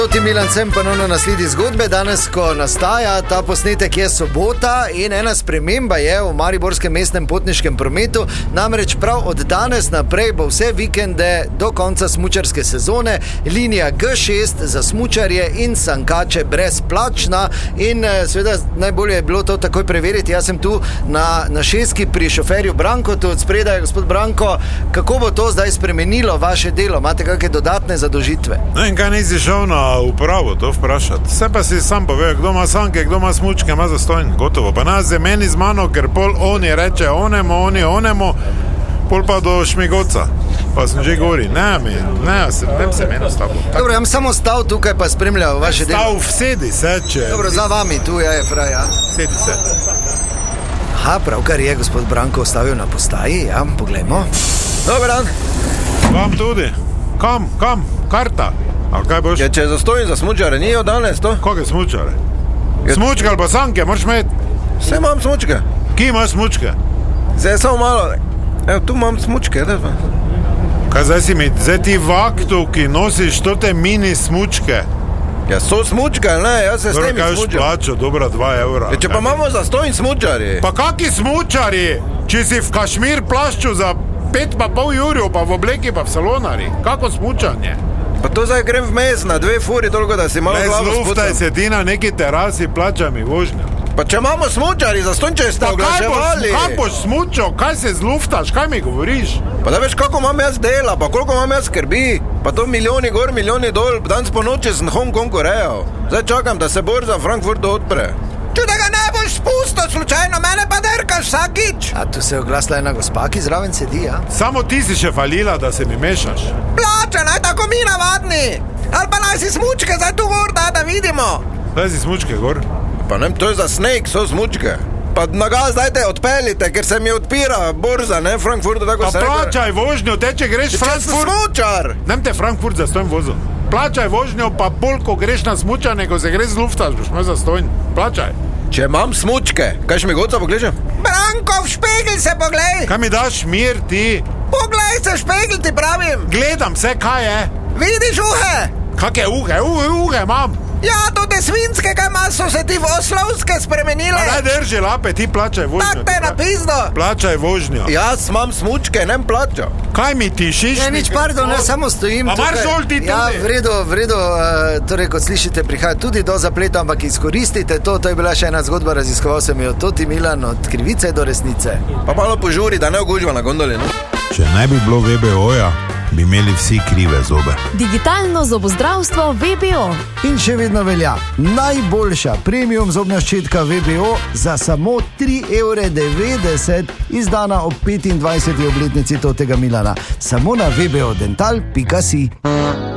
Toti Milan sem ponovno nasledi zgodbe. Danes, ko nastaja ta posnetek, je sobota in ena sprememba je v mariborskem mestnem potniškem prometu. Namreč prav od danes naprej bo vse vikende do konca smučarske sezone linija G6 za smučarje in sankače brezplačna. In seveda najbolje je bilo to takoj preveriti. Jaz sem tu na šestki pri šoferju Brankotu, od spredaj je gospod Branko. Kako bo to zdaj spremenilo vaše delo? Imate kakšne dodatne zadožitve? No in kaj nisi šel na upravo to vprašati? Vse pa si sam pove, kdo ima sanke, kdo ima smučke, ima zastojn, gotovo. Pa nas je meni z mano, ker pol oni reče onemo, pol pa do Šmigoca. Pa sem že govori, ne se meni ostalo. Dobro, jam samo stal tukaj pa spremljal vaše delo. Sedi se, če... Dobro, za vami, tu je fraj, ja. Sedi se. Aha, pravkar je gospod Branko ostavil na postaji, ja, poglejmo. Dobar dan. Vam tudi. Kam? Karta? Ali kaj boš? Ja, če zastojim za smučare, nijo danes to? Kakve smučare? Smučke ali pa sanke, moraš imeti? Vse imam smučke. Kje imaš smučke? Zdaj samo malo. Evo, tu imam smučke, da pa. Kaj zdaj ti vaktu, ki nosiš tote mini smučke? Ja, so smučke, ne, jaz se s temi smučam. smučam. Plačo, dobra 2 evra. Ja, če pa imamo zastojim smučari. Pa kaki smučari? Če si v Kašmir plašču za 5,5 jurjev, pa v obleki, pa v salonari. Kako smučanje? Pa to zdaj grem vmes na 2 furi, toliko da si malo glavo spucam. Zluftaj se ti na neki terasi, plača mi vožnja. Pa če imamo smučari, zastojim, če ste oglaševali. Kaj boš smučal? Kaj se zluftaš? Kaj mi govoriš? Pa da veš, kako imam jaz dela, pa koliko imam jaz skrbi. Pa to milijoni gor, milijoni dol, danes po noči sem Hong Kongu rejal. Zdaj čakam, da se borza v Frankfurtu odpre. Če da ga ne boš spustil slučajno, mene pa derkaš vsakič. A tu se je oglasila ena gospa, ki zraven sedi, ja? Samo ti si še falila, da se mi mešaš. Plača, naj tako mi navadni. Ali pa naj si smučke zdaj tu gor, da vidimo. Daj si smučke gor. Pa ne, to je za sneg, so smučke. Pa na gaz dajte odpeljite, ker se mi odpira borza, ne, Frankfurtu, tako pa se reče. Pa plačaj vožnjo, te če greš Frankfurt. Smučar. Nem te Frankfurt za stojn vozil. Plačaj vožnjo, pa pol, ko greš na smučanje, ko se greš z luftaš, boš imel za stojn. Plačaj. Če imam smučke, kaj še mi goca pogležem? Branko, v špegel se poglej. Kaj mi daš mir, ti? Poglej se, špegel ti pravim. Gledam se, kaj je. Vidiš uhe? Kakje uhe imam? Ja, tudi svinske, kaj ima, so se ti v oslovske spremenile. Pa daj drži lape, ti plačaj vožnjo. Tak te je napisno. Plačaj vožnjo. Jaz imam smučke, nem plačal. Kaj mi tišiš? Ne, nič, pardon, jaz samo stojim tukaj. Pa mar žol ti tudi? Ja, v redu, torej, kot slišite, prihaja tudi do zapleta, ampak izkoristite to je bila še ena zgodba, raziskoval sem jo Toti Milan od krivice do resnice. Pa malo požuri, da ne ogužva na gondoli, no? Če ne bi bilo VBO-ja, bi imeli vsi krive zobe. Digitalno zobozdravstvo VBO. In še vedno velja najboljša premium zobna ščetka VBO za samo 3,90 €, izdana ob 25. obletnici Totega Milana. Samo na vbodental.si.